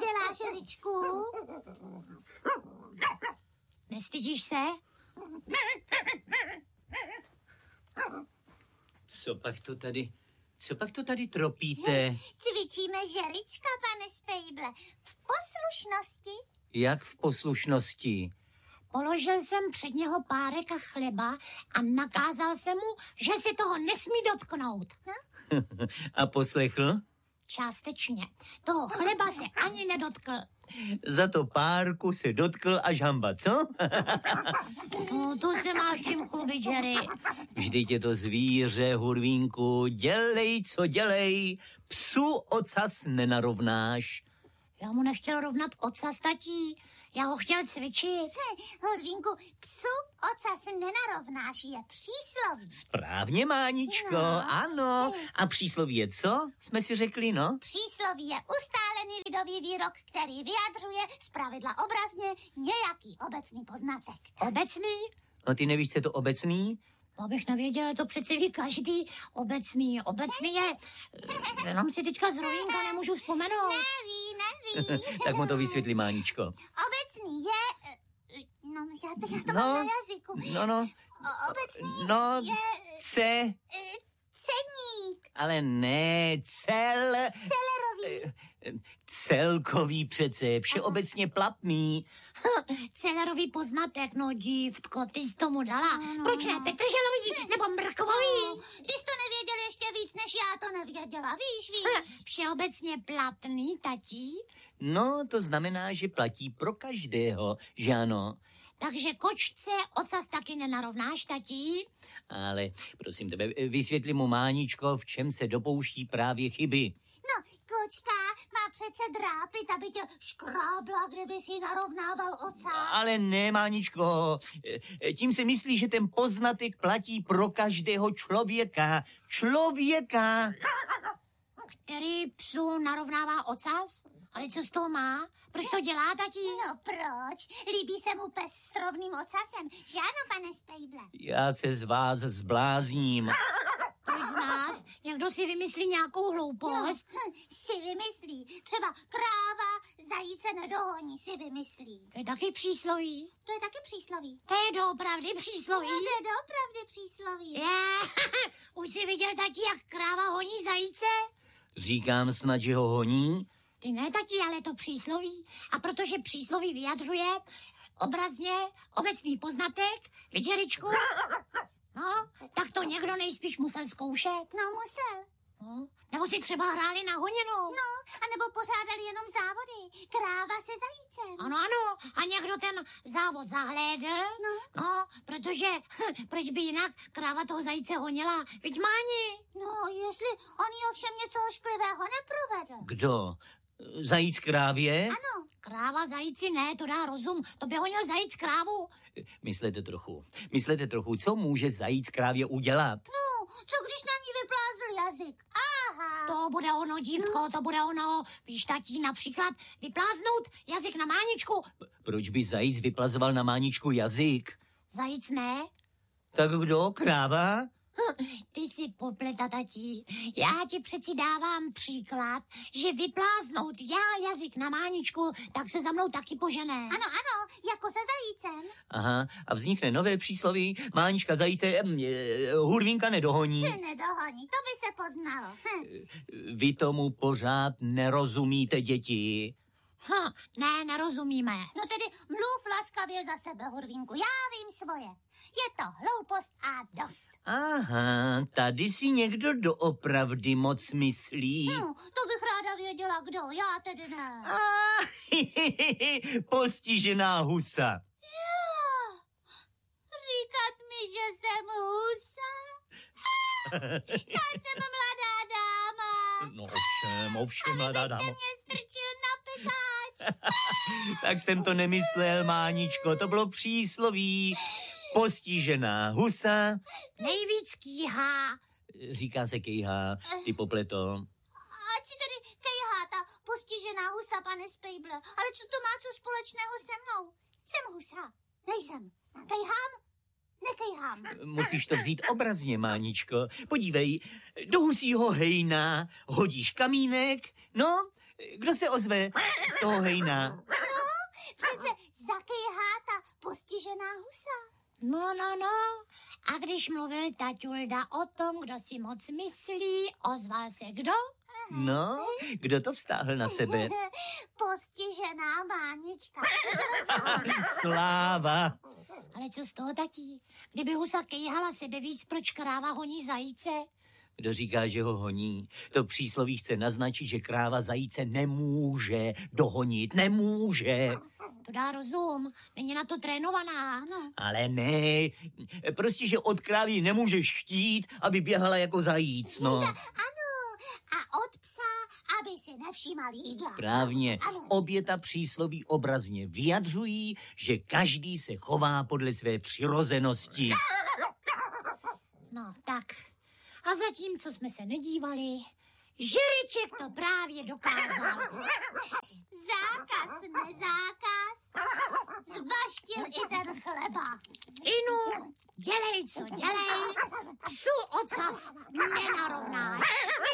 děláš, Eričku? Nestydíš se? Co pak to tady tropíte? Cvičíme žerička, pane Spejble. V poslušnosti. Jak v poslušnosti? Položil jsem před něho párek a chleba a nakázal jsem mu, že si toho nesmí dotknout. A poslechl? Částečně. Toho chleba se ani nedotkl. Za to párku se dotkl až hamba, co? No, to se máš čím chlubit, Jerry. Vždyť je to zvíře, Hurvínku, dělej, co dělej, psu ocas nenarovnáš. Já mu nechtěl rovnat ocas, tatí. Já ho chtěl cvičit. Hurvínku, psu ocas nenarovnáš, je přísloví. Správně, Máničko, No. ano. A přísloví je co? Jsme si řekli, no? Přísloví je ustálený lidový výrok, který vyjadřuje zpravidla obrazně nějaký obecný poznatek. Obecný? No ty nevíš, co je to obecný? Abych nevěděl, to přece ví každý. Obecný je... Jenom si teďka z Rovínka nemůžu vzpomenout. Neví. Tak mu to vysvětlí, Máničko. Obecný je... No, já to No, mám na jazyku. No. Obecný No, je... Ceník. ale ne, Celerový. celkový přece, všeobecně platný. Celerový poznatek, no dívtko, ty jsi tomu dala. Proč ne Petrželový nebo Mrkovový? Ty jsi to nevěděl ještě víc, než já to nevěděla, víš. Všeobecně platný, tatí. No, to znamená, že platí pro každého, že ano? Takže kočce ocas taky nenarovnáš, tatí? Ale prosím tebe, vysvětli mu, Máničko, v čem se dopouští právě chyby. No, kočka má přece drápit, aby tě škrábla, kdyby si narovnával ocas. Ale ne, Máničko, tím se myslí, že ten poznatek platí pro každého člověka. Který psu narovnává ocas? Ale co z toho má? Proč to dělá, tatí? No proč? Líbí se mu pes s rovným ocasem. Že ano, pane Spejble? Já se z vás zblázním. Proč z nás? Někdo si vymyslí nějakou hloupost? Si vymyslí. Třeba kráva zajíce nedohoní, si vymyslí. To je taky přísloví. To je taky přísloví. To je doopravdy přísloví. No, to je doopravdy přísloví. Už jsi viděl, tatí, jak kráva honí zajíce? Říkám snad, že ho honí. Ty ne, tatí, ale to přísloví. A protože přísloví vyjadřuje obrazně obecný poznatek, Vydžeričku, no, tak to někdo nejspíš musel zkoušet. No, musel. No, nebo si třeba hráli na honěnou. No, anebo pořádali jenom závody. Kráva se zajícem. Ano, a někdo ten závod zahlédl. No, protože, proč by jinak kráva toho zajíce honila? Viď, Máni? No, jestli on jí ovšem něco ošklivého neprovedl. Kdo? Zajíc krávě? Ano. Kráva zajíci ne, to dá rozum. To by honil zajíc krávu. Myslete trochu, co může zajíc krávě udělat? No, co když na ní vyplázl jazyk? Aha. To bude ono, dívko, to bude ono. Víš, tatí, například vypláznout jazyk na Máničku. Proč by zajíc vyplazoval na Máničku jazyk? Zajíc ne? Tak kdo? Kráva? Ty si popleta, tatí. Já ti přeci dávám příklad, že vypláznout já jazyk na Máničku, tak se za mnou taky požené. Ano, jako se zajícem. Aha, a vznikne nové přísloví. Mánička zajíce, Hurvínka nedohoní. Se nedohoní, to by se poznalo. Vy tomu pořád nerozumíte, děti. Ne, nerozumíme. No tedy mluv laskavě za sebe, Hurvínku, já vím svoje. Je to hloupost a dost. Aha, tady si někdo doopravdy moc myslí. To bych ráda věděla, kdo, já tedy ne. Postižená husa. Jo, říkat mi, že jsem husa? Já jsem mladá dáma. No ovšem, mladá dáma. Abyste mě strčil na pekáč. Tak jsem to nemyslel, Máničko, to bylo přísloví. Postižená husa. Nejvíc kýhá. Říká se kejhá, ty popleto. Ať si tedy kejhá ta postižená husa, pane Spejble. Ale co to má co společného se mnou? Jsem husa. Nejsem. Kejhám? Nekejhám. Musíš to vzít obrazně, Máničko. Podívej, do husího hejna hodíš kamínek, no, Kdo se ozve z toho hejna? Přece zakejhá ta postižená husa. No. A když mluvil taťulda o tom, kdo si moc myslí, ozval se kdo? No, kdo to vztáhl na sebe? Postižená Vánička. Sláva. Ale co z toho, tatí? Kdyby husa kejhala sebe víc, proč kráva honí zajíce? Kdo říká, že ho honí? To přísloví chce naznačit, že kráva zajíce nemůže dohonit. Nemůže. To dá rozum, není na to trénovaná. No. Ale ne, prostě, že od krávy nemůžeš chtít, aby běhala jako zajíc, no. Ano, a od psa, aby si nevšímal jídla. Správně, Ano. obě ta přísloví obrazně vyjadřují, že každý se chová podle své přirozenosti. No, tak. A zatímco jsme se nedívali, Žeriček to právě dokázal. Zákaz, nezákaz. Zbaštil i ten chleba. Inu, dělej, co dělej, psu ocas nenarovnáš.